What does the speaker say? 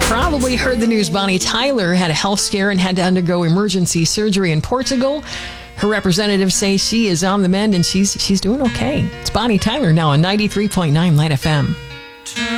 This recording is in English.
Probably heard the news. Bonnie Tyler had a health scare and had to undergo emergency surgery in Portugal. Her representatives say she is on the mend and she's doing okay. It's Bonnie Tyler now on 93.9 Light FM.